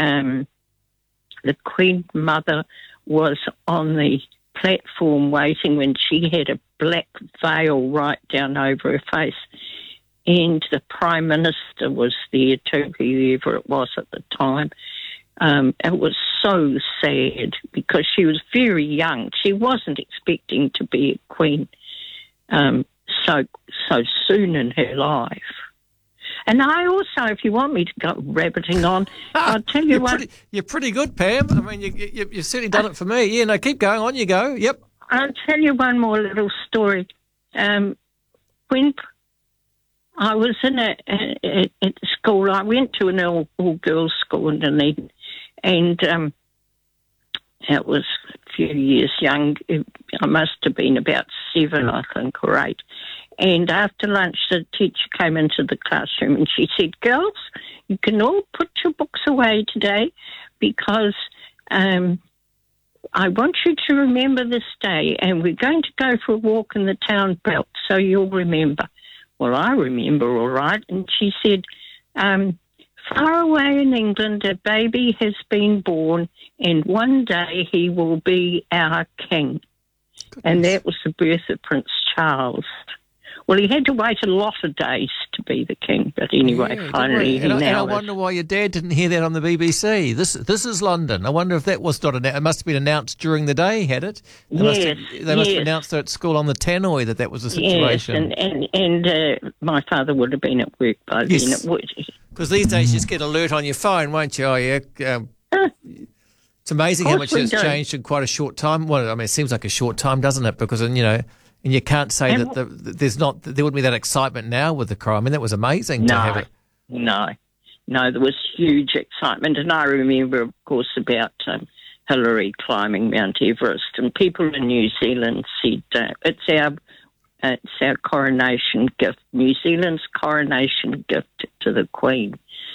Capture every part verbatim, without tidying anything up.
um, the Queen Mother was on the platform waiting when she had a black veil right down over her face. And the Prime Minister was there too, whoever it was at the time. Um, it was so sad because she was very young. She wasn't expecting to be a queen um, so so soon in her life. And I also, if you want me to go rabbiting on, I'll tell you you're what. Pretty, you're pretty good, Pam. I mean, you, you, you've certainly done it for me. Yeah, no, keep going. On you go. Yep. I'll tell you one more little story. Um, when I was in a, a, a school, I went to an all, all-girls school in Dunedin, and um, it was a few years young. I must have been about seven, I think, or eight. And after lunch, the teacher came into the classroom and she said, "Girls, you can all put your books away today because um, I want you to remember this day, and we're going to go for a walk in the town belt, so you'll remember." Well, I remember all right. And she said, um, "Far away in England, a baby has been born, and one day he will be our king." Goodness. And that was the birth of Prince Charles. Well, he had to wait a lot of days to be the king, but anyway, yeah, finally he and, now I, and I is. wonder why your dad didn't hear that on the B B C. This this is London. I wonder if that was not announced. It must have been announced during the day, had it? They yes, must have, they must yes. have announced at school on the tannoy that that was the situation. Yes, and, and, and uh, my father would have been at work by yes. then. It would. Because these days you just get alert on your phone, won't you? Oh, yeah. Um, it's amazing how much has do. changed in quite a short time. Well, I mean, it seems like a short time, doesn't it? Because, you know... And you can't say and that the, there's not there wouldn't be that excitement now with the crime. I mean, that was amazing no, to have it. No, no, there was huge excitement. And I remember, of course, about um, Hillary climbing Mount Everest. And people in New Zealand said, uh, it's our uh, it's our coronation gift, New Zealand's coronation gift to the Queen.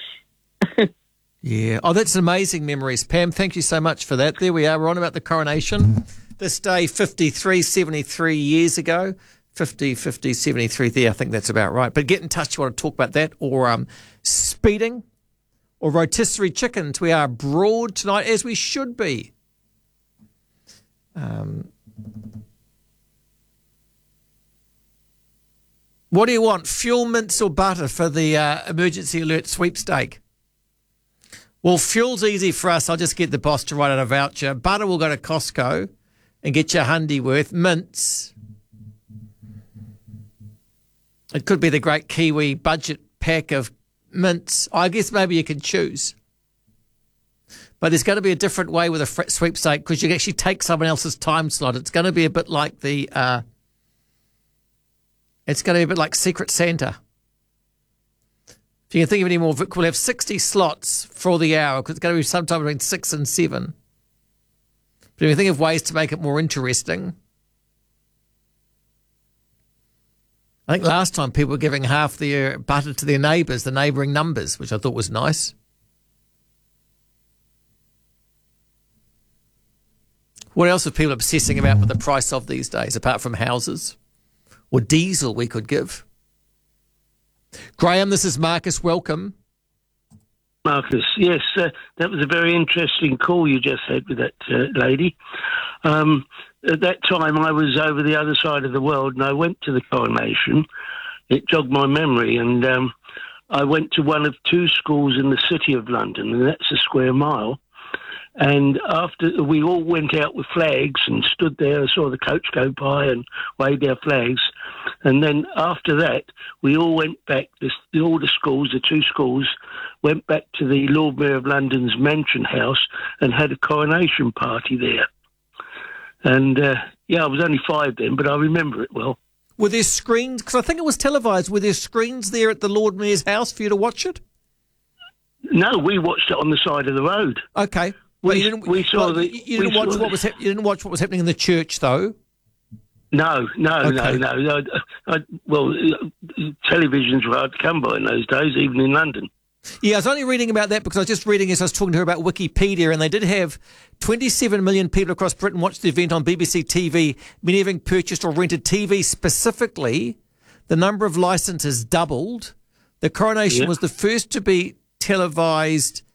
Yeah. Oh, that's amazing memories, Pam. Thank you so much for that. There we are. We're on about the coronation. This day, fifty-three, seventy-three years ago, fifty, fifty, seventy-three there, I think that's about right. But get in touch, you want to talk about that, or um, speeding, or rotisserie chickens. We are abroad tonight, as we should be. Um, what do you want, fuel, mince or butter for the uh, emergency alert sweepstake? Well, fuel's easy for us. I'll just get the boss to write out a voucher. Butter will go to Costco and get you a hundy worth. Mince, it could be the great Kiwi budget pack of mince. I guess maybe you can choose. But there's going to be a different way with a sweepstake because you can actually take someone else's time slot. It's going to be a bit like the, uh, it's going to be a bit like Secret Santa. If you can think of any more, we'll have sixty slots for the hour because it's going to be sometime between six and seven. But if you think of ways to make it more interesting, I think last time people were giving half their butter to their neighbours, the neighbouring numbers, which I thought was nice. What else are people obsessing about with the price of these days, apart from houses or diesel we could give? Graham, this is Marcus. Welcome. Marcus, yes, uh, that was a very interesting call you just had with that uh, lady. Um, at that time, I was over the other side of the world, and I went to the coronation. It jogged my memory, and um, I went to one of two schools in the city of London, and that's a square mile. And after we all went out with flags and stood there, I saw the coach go by and waved our flags. And then after that, we all went back, this, all the schools, the two schools, went back to the Lord Mayor of London's Mansion House and had a coronation party there. And, uh, yeah, I was only five then, but I remember it well. Were there screens, because I think it was televised, were there screens there at the Lord Mayor's house for you to watch it? No, we watched it on the side of the road. Okay. We, well, you didn't, we saw well, the. You didn't we watch saw what the, was hap- you didn't watch what was happening in the church, though. No, no, okay. no, no. I, I, well, televisions were hard to come by in those days, even in London. Yeah, I was only reading about that because I was just reading as I was talking to her about Wikipedia, and they did have twenty-seven million people across Britain watch the event on B B C T V, many having purchased or rented T V specifically. The number of licences doubled. The coronation yeah. was the first to be televised